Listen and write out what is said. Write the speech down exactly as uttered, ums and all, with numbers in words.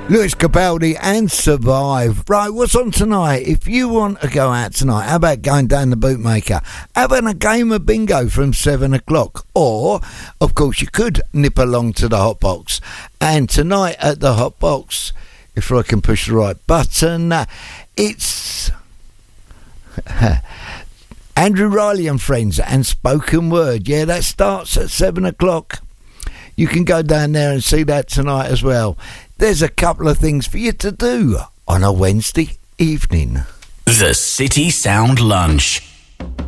Lewis Capaldi and Survive. Right, what's on tonight? If you want to go out tonight, how about going down the Bootmaker, having a game of bingo from seven o'clock? Or, of course, you could nip along to the Hot Box. And tonight at the Hot Box, if I can push the right button, uh, it's Andrew Riley and Friends and Spoken Word. Yeah, that starts at seven o'clock. You can go down there and see that tonight as well. There's a couple of things for you to do on a Wednesday evening. The City Sound Lunch.